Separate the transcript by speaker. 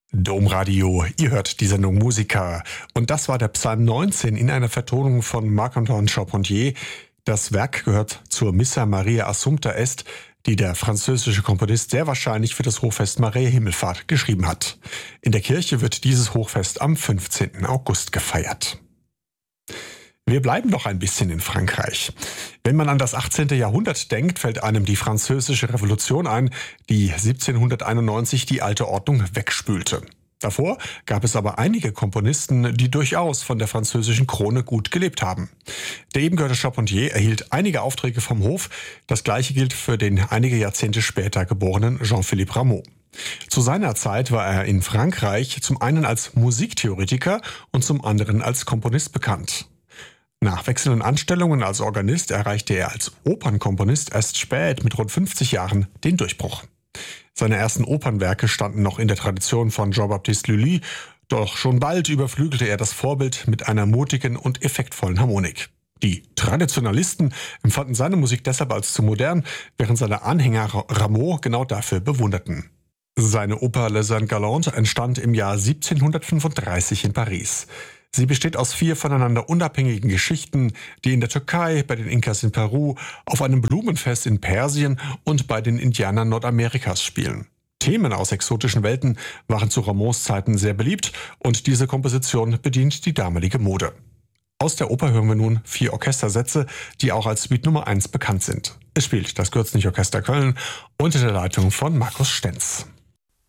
Speaker 1: Domradio, ihr hört die Sendung Musica. Und das war der Psalm 19 in einer Vertonung von Marc-Antoine Charpentier. Das Werk gehört zur Missa Maria Assumpta Est, die der französische Komponist sehr wahrscheinlich für das Hochfest Maria Himmelfahrt geschrieben hat. In der Kirche wird dieses Hochfest am 15. August gefeiert. Wir bleiben noch ein bisschen in Frankreich. Wenn man an das 18. Jahrhundert denkt, fällt einem die Französische Revolution ein, die 1791 die alte Ordnung wegspülte. Davor gab es aber einige Komponisten, die durchaus von der französischen Krone gut gelebt haben. Der eben gehörte Charpentier erhielt einige Aufträge vom Hof. Das gleiche gilt für den einige Jahrzehnte später geborenen Jean-Philippe Rameau. Zu seiner Zeit war er in Frankreich zum einen als Musiktheoretiker und zum anderen als Komponist bekannt. Nach wechselnden Anstellungen als Organist erreichte er als Opernkomponist erst spät mit rund 50 Jahren den Durchbruch. Seine ersten Opernwerke standen noch in der Tradition von Jean-Baptiste Lully, doch schon bald überflügelte er das Vorbild mit einer mutigen und effektvollen Harmonik. Die Traditionalisten empfanden seine Musik deshalb als zu modern, während seine Anhänger Rameau genau dafür bewunderten. Seine Oper Les Indes Galantes entstand im Jahr 1735 in Paris. Sie besteht aus 4 voneinander unabhängigen Geschichten, die in der Türkei, bei den Inkas in Peru, auf einem Blumenfest in Persien und bei den Indianern Nordamerikas spielen. Themen aus exotischen Welten waren zu Rameaus Zeiten sehr beliebt und diese Komposition bedient die damalige Mode. Aus der Oper hören wir nun 4 Orchestersätze, die auch als Suite Nummer 1 bekannt sind. Es spielt das Kürzlich Orchester Köln unter der Leitung von Markus Stenz.